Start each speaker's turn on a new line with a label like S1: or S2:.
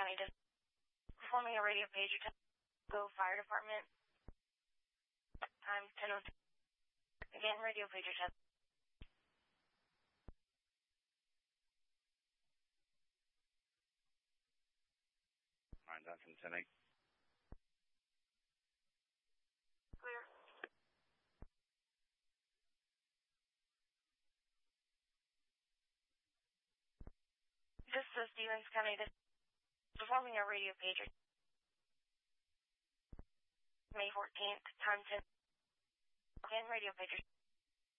S1: County District. Performing a radio pager test. Go Fire Department. Time 10:02. Again, radio pager test.
S2: Johnson 10-8.
S1: Clear. This is Stevens County District. Performing a radio pager. May 14th, time 10. Again, radio pager.